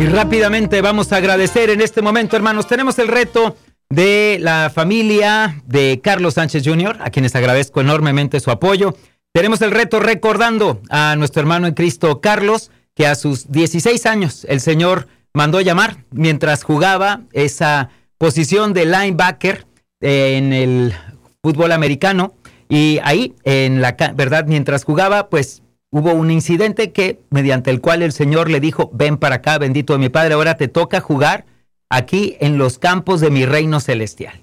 Y rápidamente vamos a agradecer en este momento, hermanos. Tenemos el reto de la familia de Carlos Sánchez Jr., a quienes agradezco enormemente su apoyo. Tenemos el reto recordando a nuestro hermano en Cristo, Carlos, que a sus 16 años el Señor mandó llamar mientras jugaba esa posición de linebacker en el fútbol americano. Y ahí, en la verdad, mientras jugaba, pues hubo un incidente mediante el cual el Señor le dijo: ven para acá, bendito de mi Padre, ahora te toca jugar aquí en los campos de mi reino celestial.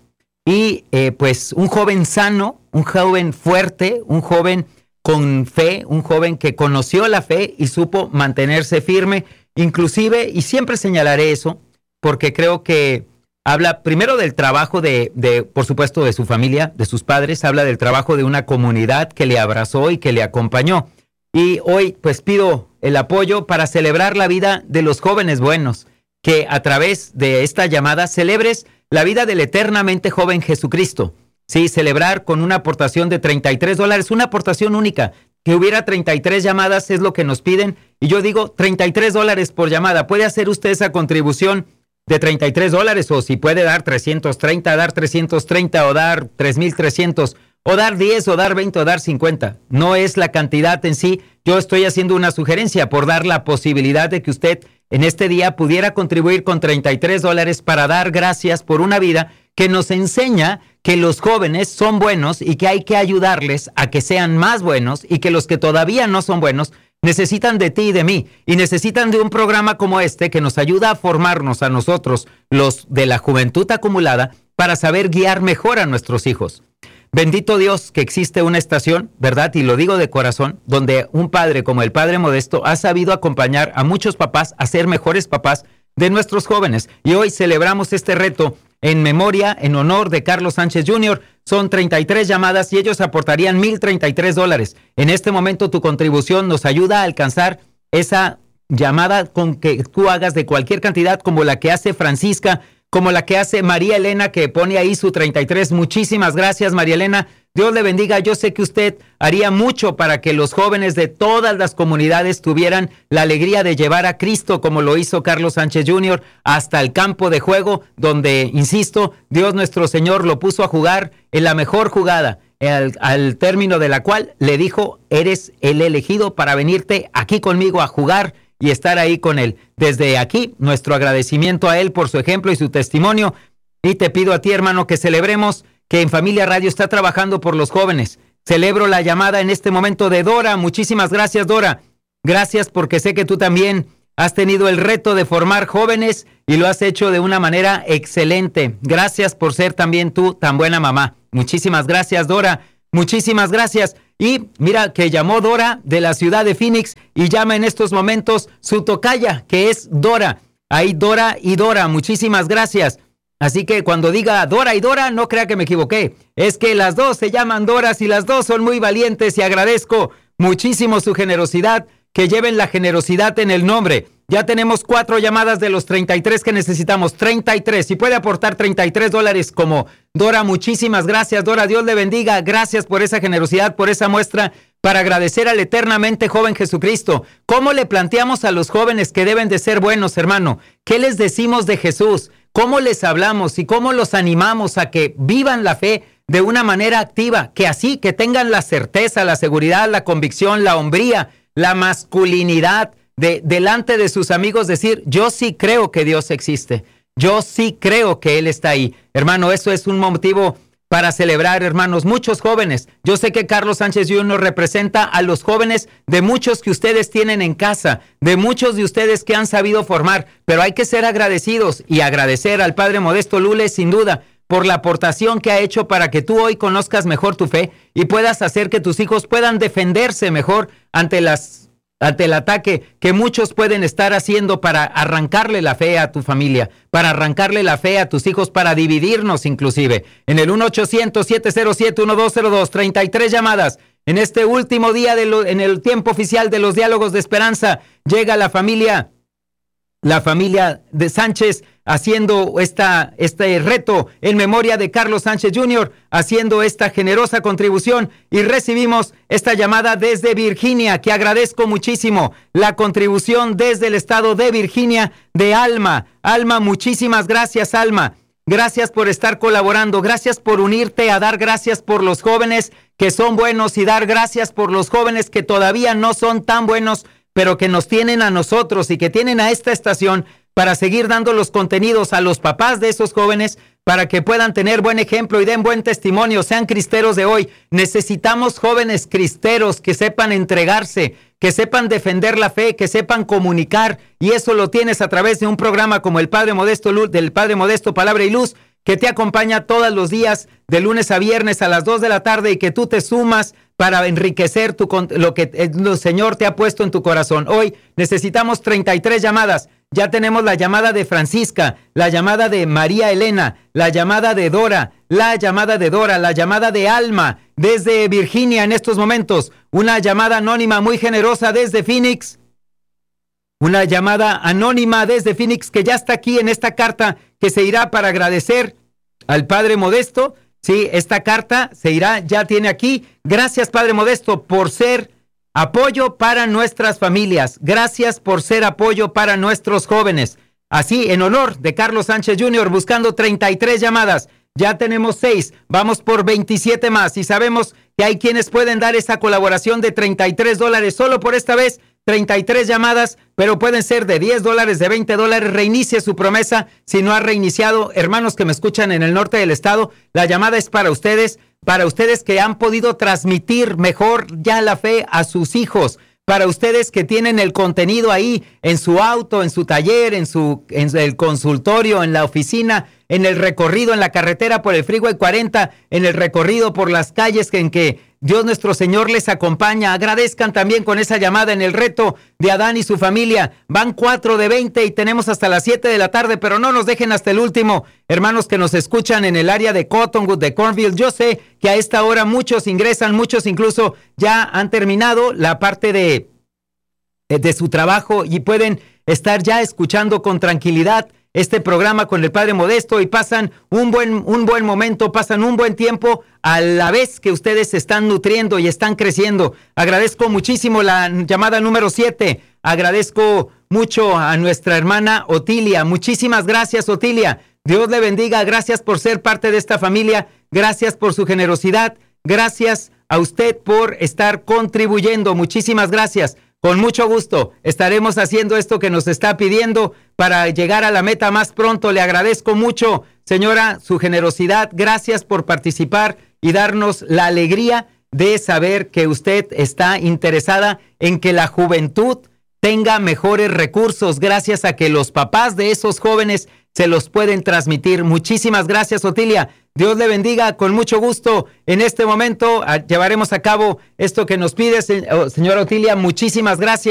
Y pues un joven sano, un joven fuerte, un joven con fe, un joven que conoció la fe y supo mantenerse firme, inclusive, y siempre señalaré eso, porque creo que habla primero del trabajo por supuesto, de su familia, de sus padres, habla del trabajo de una comunidad que le abrazó y que le acompañó. Y hoy pues pido el apoyo para celebrar la vida de los jóvenes buenos, que a través de esta llamada celebres la vida del eternamente joven Jesucristo. Sí, celebrar con una aportación de $33, una aportación única. Que hubiera 33 llamadas es lo que nos piden. Y yo digo $33 por llamada. Puede hacer usted esa contribución de $33, o si puede dar 330, dar 330, o dar 3,300, o dar 10, o dar 20, o dar 50. No es la cantidad en sí. Yo estoy haciendo una sugerencia por dar la posibilidad de que usted en este día pudiera contribuir con $33 para dar gracias por una vida que nos enseña que los jóvenes son buenos y que hay que ayudarles a que sean más buenos, y que los que todavía no son buenos necesitan de ti y de mí, y necesitan de un programa como este que nos ayuda a formarnos a nosotros, los de la juventud acumulada, para saber guiar mejor a nuestros hijos. Bendito Dios que existe una estación, ¿verdad? Y lo digo de corazón, donde un padre como el Padre Modesto ha sabido acompañar a muchos papás a ser mejores papás de nuestros jóvenes. Y hoy celebramos este reto en memoria, en honor de Carlos Sánchez Jr. Son 33 llamadas y ellos aportarían $1,033. En este momento tu contribución nos ayuda a alcanzar esa llamada con que tú hagas de cualquier cantidad, como la que hace Francisca, como la que hace María Elena, que pone ahí su 33. Muchísimas gracias, María Elena. Dios le bendiga. Yo sé que usted haría mucho para que los jóvenes de todas las comunidades tuvieran la alegría de llevar a Cristo, como lo hizo Carlos Sánchez Jr., hasta el campo de juego, donde, insisto, Dios nuestro Señor lo puso a jugar en la mejor jugada, al término de la cual le dijo: eres el elegido para venirte aquí conmigo a jugar y estar ahí con él. Desde aquí, nuestro agradecimiento a él por su ejemplo y su testimonio. Y te pido a ti, hermano, que celebremos que en Familia Radio está trabajando por los jóvenes. Celebro la llamada en este momento de Dora. Muchísimas gracias, Dora. Gracias, porque sé que tú también has tenido el reto de formar jóvenes y lo has hecho de una manera excelente. Gracias por ser también tú tan buena mamá. Muchísimas gracias, Dora. Muchísimas gracias. Y mira que llamó Dora de la ciudad de Phoenix, y llama en estos momentos su tocaya, que es Dora. Ahí Dora y Dora, muchísimas gracias. Así que cuando diga Dora y Dora, no crea que me equivoqué. Es que las dos se llaman Doras y las dos son muy valientes, y agradezco muchísimo su generosidad. Que lleven la generosidad en el nombre. Ya tenemos 4 llamadas de los 33 que necesitamos. 33. Si puede aportar $33 como Dora, muchísimas gracias, Dora. Dios le bendiga. Gracias por esa generosidad, por esa muestra, para agradecer al eternamente joven Jesucristo. ¿Cómo le planteamos a los jóvenes que deben de ser buenos, hermano? ¿Qué les decimos de Jesús? ¿Cómo les hablamos y cómo los animamos a que vivan la fe de una manera activa? Que tengan la certeza, la seguridad, la convicción, la hombría, la masculinidad de delante de sus amigos, decir: yo sí creo que Dios existe, yo sí creo que Él está ahí. Hermano, eso es un motivo para celebrar, hermanos. Muchos jóvenes, yo sé que Carlos Sánchez Jr. representa a los jóvenes de muchos que ustedes tienen en casa, de muchos de ustedes que han sabido formar, pero hay que ser agradecidos y agradecer al Padre Modesto Lule, sin duda, por la aportación que ha hecho para que tú hoy conozcas mejor tu fe y puedas hacer que tus hijos puedan defenderse mejor ante el ataque que muchos pueden estar haciendo para arrancarle la fe a tu familia, para arrancarle la fe a tus hijos, para dividirnos inclusive. En el 1-800-707-1202, 33 llamadas. En este último día en el tiempo oficial de los diálogos de esperanza, llega la familia la familia de Sánchez haciendo este reto en memoria de Carlos Sánchez Jr., haciendo esta generosa contribución, y recibimos esta llamada desde Virginia, que agradezco muchísimo la contribución desde el estado de Virginia de Alma. Alma, muchísimas gracias, Alma. Gracias por estar colaborando, gracias por unirte a dar gracias por los jóvenes que son buenos y dar gracias por los jóvenes que todavía no son tan buenos, pero que nos tienen a nosotros y que tienen a esta estación para seguir dando los contenidos a los papás de esos jóvenes para que puedan tener buen ejemplo y den buen testimonio, sean cristeros de hoy. Necesitamos jóvenes cristeros que sepan entregarse, que sepan defender la fe, que sepan comunicar, y eso lo tienes a través de un programa como el Padre Modesto, del Padre Modesto Palabra y Luz, que te acompaña todos los días de lunes a viernes a las 2 de la tarde, y que tú te sumas para enriquecer lo que el Señor te ha puesto en tu corazón. Hoy necesitamos 33 llamadas. Ya tenemos la llamada de Francisca, la llamada de María Elena, la llamada de Dora, la llamada de Alma desde Virginia en estos momentos, una llamada anónima muy generosa desde Phoenix, una llamada anónima desde Phoenix que ya está aquí en esta carta que se irá para agradecer al Padre Modesto. Sí, esta carta se irá, ya tiene aquí. Gracias, Padre Modesto, por ser apoyo para nuestras familias. Gracias por ser apoyo para nuestros jóvenes. Así, en honor de Carlos Sánchez Jr., buscando 33 llamadas. Ya tenemos 6, vamos por 27 más, y sabemos que hay quienes pueden dar esa colaboración de $33 solo por esta vez. 33 llamadas, pero pueden ser de $10, de $20. Reinicie su promesa si no ha reiniciado. Hermanos que me escuchan en el norte del estado, la llamada es para ustedes que han podido transmitir mejor ya la fe a sus hijos, para ustedes que tienen el contenido ahí en su auto, en su taller, en el consultorio, en la oficina, en el recorrido, en la carretera por el Freeway 40, en el recorrido por las calles en que Dios nuestro Señor les acompaña. Agradezcan también con esa llamada en el reto de Adán y su familia. Van 4 de 20 y tenemos hasta las 7 de la tarde, pero no nos dejen hasta el último. Hermanos que nos escuchan en el área de Cottonwood, de Cornville, yo sé que a esta hora muchos ingresan, muchos incluso ya han terminado la parte de su trabajo y pueden estar ya escuchando con tranquilidad este programa con el Padre Modesto, y pasan un buen momento, pasan un buen tiempo a la vez que ustedes se están nutriendo y están creciendo. Agradezco muchísimo la llamada número 7. Agradezco mucho a nuestra hermana Otilia. Muchísimas gracias, Otilia. Dios le bendiga. Gracias por ser parte de esta familia. Gracias por su generosidad. Gracias a usted por estar contribuyendo. Muchísimas gracias. Con mucho gusto estaremos haciendo esto que nos está pidiendo para llegar a la meta más pronto. Le agradezco mucho, señora, su generosidad. Gracias por participar y darnos la alegría de saber que usted está interesada en que la juventud tenga mejores recursos, gracias a que los papás de esos jóvenes se los pueden transmitir. Muchísimas gracias, Otilia. Dios le bendiga. Con mucho gusto en este momento llevaremos a cabo esto que nos pide, señora Otilia. Muchísimas gracias.